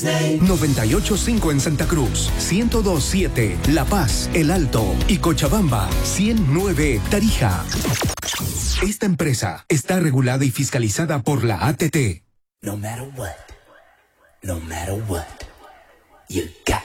98.5 en Santa Cruz, 102.7 La Paz, El Alto y Cochabamba, 100.9 Tarija. Esta empresa está regulada y fiscalizada por la ATT. No matter what, you got